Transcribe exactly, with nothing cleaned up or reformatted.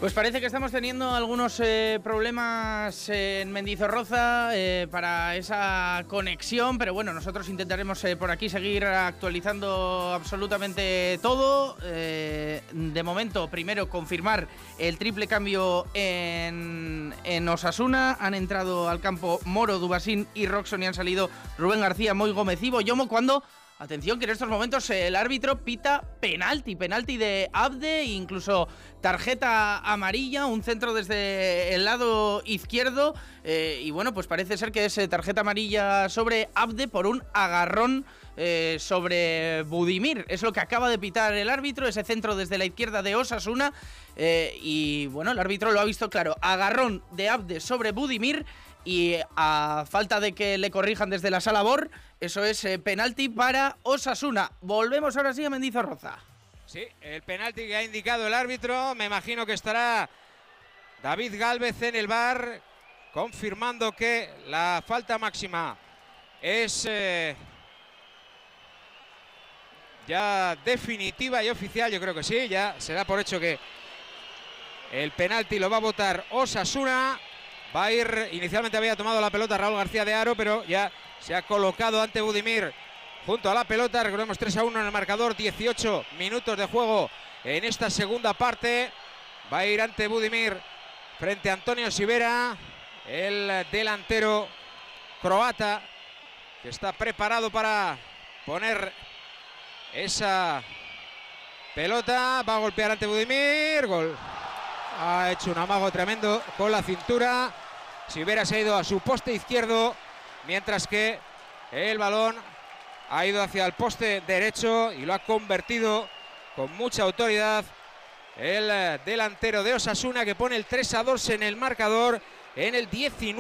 Pues parece que estamos teniendo algunos eh, problemas en Mendizorroza eh, para esa conexión, pero bueno, nosotros intentaremos eh, por aquí seguir actualizando absolutamente todo. Eh, de momento, primero confirmar el triple cambio en, en Osasuna. Han entrado al campo Moro, Dubasín y Roxon y han salido Rubén García, Moy Gómez y Boyomo cuando... Atención que en estos momentos el árbitro pita penalti, penalti de Abde, incluso tarjeta amarilla, un centro desde el lado izquierdo eh, y bueno, pues parece ser que es tarjeta amarilla sobre Abde por un agarrón eh, sobre Budimir. Es lo que acaba de pitar el árbitro, ese centro desde la izquierda de Osasuna eh, y bueno, el árbitro lo ha visto claro, agarrón de Abde sobre Budimir. Y a falta de que le corrijan desde la sala B O R, eso es eh, penalti para Osasuna. Volvemos ahora sí a Mendizorroza. Sí, el penalti que ha indicado el árbitro. Me imagino que estará David Gálvez en el V A R, confirmando que la falta máxima es eh, ya definitiva y oficial. Yo creo que sí, ya se da por hecho que el penalti lo va a votar Osasuna. Va a ir, inicialmente había tomado la pelota Raúl García de Haro, pero ya se ha colocado ante Budimir junto a la pelota. Recordemos tres a uno en el marcador, dieciocho minutos de juego en esta segunda parte. Va a ir ante Budimir frente a Antonio Sivera, el delantero croata que está preparado para poner esa pelota. Va a golpear ante Budimir, gol. Ha hecho un amago tremendo con la cintura. Sivera se ha ido a su poste izquierdo, mientras que el balón ha ido hacia el poste derecho y lo ha convertido con mucha autoridad el delantero de Osasuna, que pone el tres a dos en el marcador en el diecinueve.